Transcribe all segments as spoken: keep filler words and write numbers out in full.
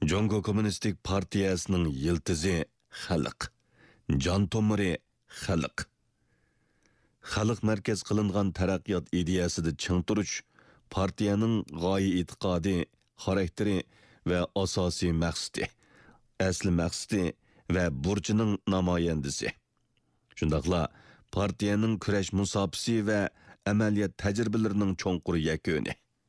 Jongo Kommunistik Partiyasining yiltizi xalq, jon tomiri xalq. Xalq markaz qilingan taraqqiyot ideyasida ching turish partiyaning g'oya e'tiqodi, xarakteri va asosiy maqsadi, asli maqsadi va burchining namoyandasi. Shundaqla partiyaning kurash musofisi va amaliyat tajribalarining cho'nqur yakuni.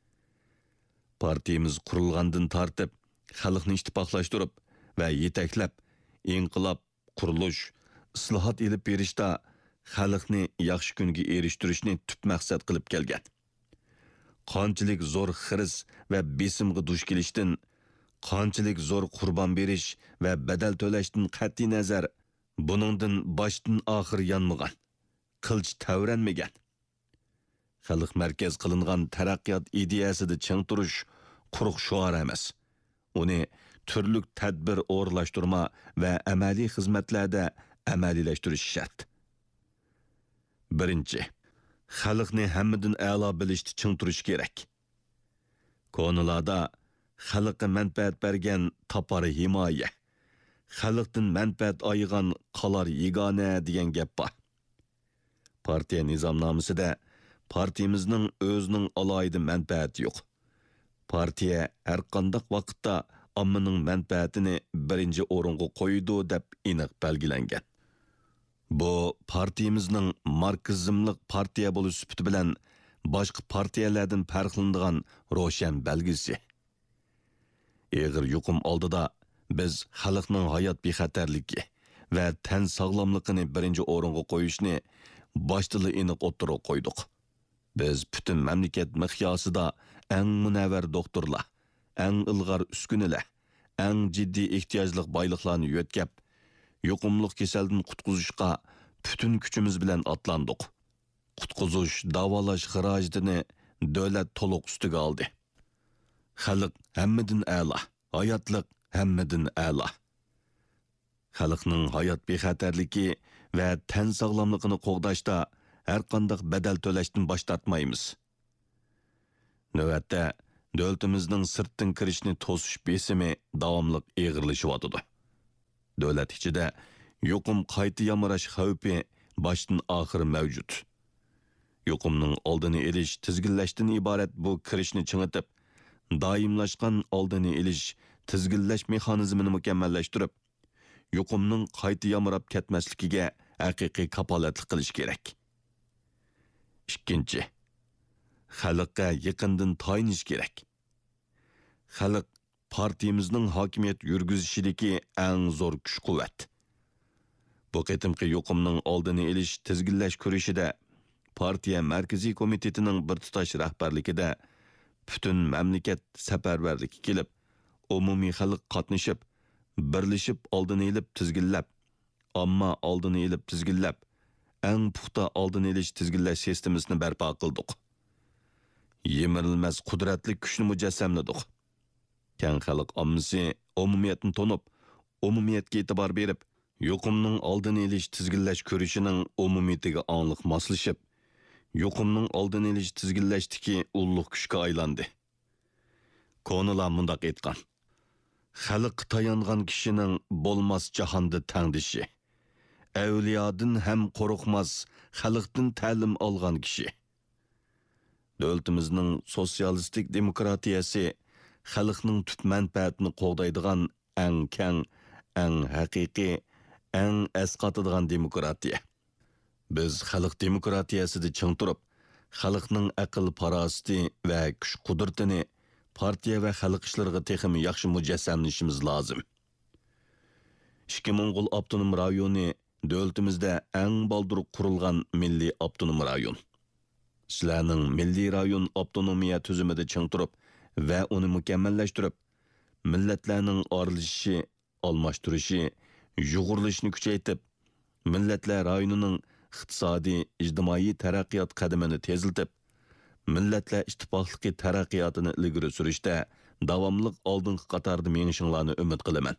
Partiyamiz qurilgandan tortib xalqni ittifoqlashtirib va yetaklab, inqilob, qurilish, islohot elib berishda xalqni yaxshi kunga erishtirishni tub maqsad qilib kelgan. Qanchalik zo'r xiris va besimga duch kelishdan, qanchalik zo'r qurbon berish va badal to'lashdan qat'iy nazar, buningdan boshdan oxir yanmagan, qilch tavranmagan. Xalq markaz qilingan taraqqiyot ideyasida ching turish quruq shuar emas. Uni turli tadbir o'rlashtirma va amaliy xizmatlarda amaliylashtirish shart. Birinchi, xalqni hammadan a'lo bilishni ching turish kerak. Konularda xalqqa manfaat bergan topar himoya, xalqdan manfaat olgan qolar yegona degan gap bor. Partiya nizomnomasida partiyamizning o'zining alohida manfaati yo'q. Partiya har qanday vaqtda ommaning manfaatini birinchi o'ringa qo'ydi deb aniq belgilangan. Bu partiyamizning marksizmlik partiya bo'lish sifati bilan boshqa partiyalardan farqlanadigan ro'shan belgisi. Eg'ir yuqum oldida biz xalqning hayot bexatarligi va tan sog'lomligini birinchi o'ringa qo'yishni boshdan aniq o'ttirib qo'ydik. Biz butun mamlakat miqyosida eng munavvar doktorlar, eng ilg'or uskunalar, eng jiddiy ehtiyojli boyliqlarni yo'tkab, yuqumli kasaldan qutqizishga butun kuchimiz bilan atlandik. Qutqizish, davolash xarajatini davlat to'liq ustiga oldi. Xalq hammadan a'lo, hayotlik hammadan a'lo. Xalqning hayot bexatarligi va tan sog'lomligini qo'g'dashda har qanday badal to'lashdan bosh tortmaymiz. Navbatda davlatimizning sirtdan kirishni to'sish besimi davomli eg'irlashyotdi. Davlat ichida yuqum qayta yamrash xavfi boshdan oxir mavjud. Yuqumning oldini olish, tizginlashdan iborat bu kirishni chingitib, doimlashgan oldini olish, tizginlash mexanizmini mukammallashtirib, yuqumning qayta yamrab ketmasligiga haqiqiy kapolatlik qilish kerak. Ikkinchi, xalqqa yaqindan tayinish kerak. Xalq partiyamizning hokimiyat yurgizishidagi eng zo'r kuch-quvvat. Bu qitimqi yuqumning oldini olish, tizginlash kurashida partiya markaziy komitetining bir tutash rahbarligida butun mamlakat safarbarlikka kelib, umumiy xalq qatnashib, birlashib oldini olib tizginlab, ammo oldini olib tizginlab, eng puxta oldini olish tizginlash sistemasini barpo qildik. Yemirilmas qudratli kuchni mujassamladik. Keng xalq ommasi umumiyatni tonib, umumiyatga e'tibor berib, yuqumning oldini olish tizginlash ko'rishining umumiyatiga aniq moslashib, yuqumning oldini olish tizginlashdagi ulug' kuchga aylandi. Konular mundaq aytgan: xalq tayangan kishining bo'lmas jahonda tangdishi, avliyodan ham qo'rqmas xalqdan ta'lim olgan kishi. Davlatimizning sotsialistik demokratiyasi xalqning tub manfaatini qo'g'daydigan eng keng, eng haqiqiy, eng asqatadigan demokratiya. Biz xalq demokratiyasida ching turib, xalqning aql farosati va kuch qudratini partiya va xalq ishlariga texmi yaxshi mujassamlashimiz lozim. Ikki Mo'ng'ul avtonom rayoni davlatimizda eng baldur qurilgan milliy avtonom rayon. Sizlarning milliy rayon avtonomiya tuzumida ching turib va uni mukammallashtirib, millatlarning oralishishi, almashtirishi, yug'urilishini kuchaytirib, millatlar rayonining iqtisodiy, ijtimoiy taraqqiyot qadamini teziltib, millatlar ittifoqligi taraqqiyotini ilgari surishda davomli oldingi qatorda menishinglarni umid qilaman.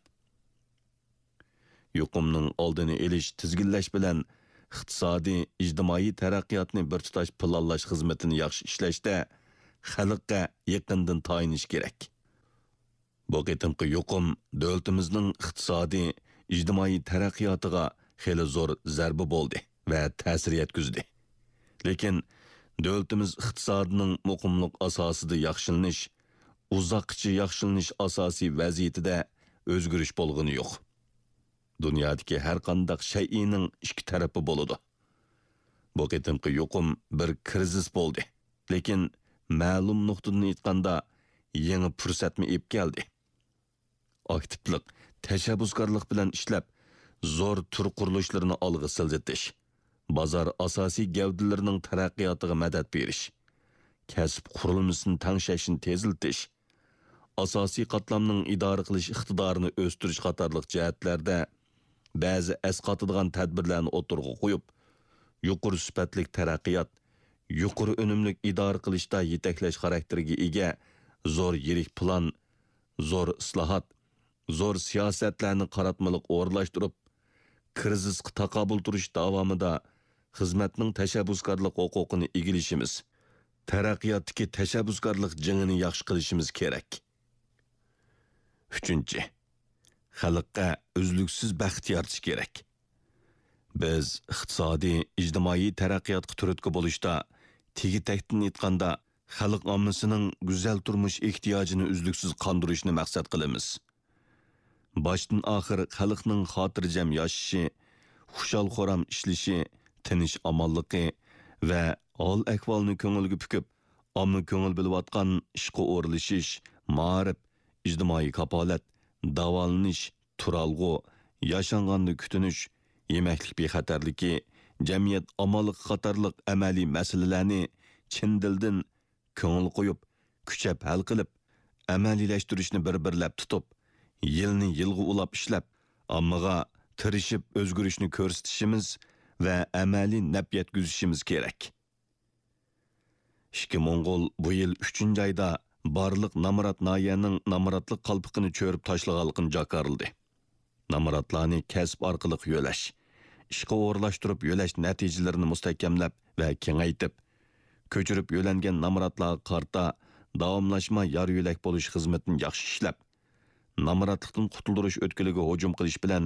Yuqumning oldini olish, tizginlash bilan iqtisodiy, ijtimoiy taraqqiyotni bir tutash planlash xizmatini yaxshi ishlashda xalqqa yaqindan tayinish kerak. Bu qitimqi yuqum davlatimizning iqtisodiy, ijtimoiy taraqqiyotiga xeli zo'r zarba bo'ldi va ta'sir yetkazdi. Lekin davlatimiz iqtisodining muqimliq asosida yaxshilanish, uzoqcha yaxshilanish asosiy vaziyatida o'zgarish bo'lgani yo'q. Dunyodagi har qanday shay'ning ikki tarafi bo'ladi. Bu qitimqi yuqum bir krizis bo'ldi. Lekin ma'lum nuqtadan aytganda yangi fursatni ep keldi. Aktivlik, tashabbuskorlik bilan ishlab, zo'r tur qurilishlarini olg'a siljitish, bozor asosiy gavdalarining taraqqiyotiga madad berish, kasb qurilmasini tangshashni teziltish, asosiy qatlamning idora qilish iqtidorini o'stirish qatorliq jihatlarda ba'zi asqatadigan tadbirlarni o'tirg'a qo'yib, yuqori sifatlik taraqqiyot, yuqori unumlik idora qilishda yetaklash xarakteriga ega zo'r yirik plan, zo'r islohot, zo'r siyosatlarni qaratmalik o'rlashtirib, krizisga taqobil turish davomida xizmatning tashabbuskorlik huquqini egilishimiz, taraqqiyotdagi tashabbuskorlik jingini yaxshi qilishimiz kerak. Uchinchi, xalqqa uzluksiz baxt yaratish kerak. Biz iqtisodiy, ijtimoiy taraqqiyotga turtki bo'lishda, tegi-takdan aytganda, xalq ommasining go'zal turmush ehtiyojini uzluksiz qondirishni maqsad qilamiz. Boshdan oxir xalqning xotirjam yashashi, xushal-xo'ram ishlashi, tinish omonligi va hol ahvolni ko'ngilga pukib, omma ko'ngil bilayotgan ishqa o'rlishish, ma'rif, ijtimoiy kapolat, davolanish, turalg'u, yashanganda kutinish, yemaklik bexatarligi, jamiyat omonligi qatorliq amaliy masalalarni chin dildan ko'ngil qo'yib, kuchab hal qilib, amaliyashtirishni bir-birlab tutib, yilni yilga ulab ishlab, ommaga tirishib o'zgarishni ko'rsatishimiz va amaliy naf yetkazishimiz kerak. Ikki Mo'ng'ul bu yil uchinchi oyda barliq Namarat nahiyaning namaratlik qalpiqini cho'rib tashlaganligini jakarildi. Namaratlarni kasb orqali yo'lash, ishqa o'rlashtirib yo'lash natijalarini mustahkamlab va kengaytib, ko'chirib yo'langan namaratlarga qarta davomlashma yar yo'lak bo'lish xizmatini yaxshi ishlab, namaratlikdan qutuldirish o'tkiliga hujum qilish bilan